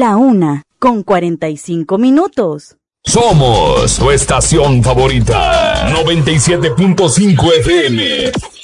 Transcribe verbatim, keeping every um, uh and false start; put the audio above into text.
La una, con cuarenta y cinco minutos. Somos tu estación favorita. noventa y siete punto cinco F M.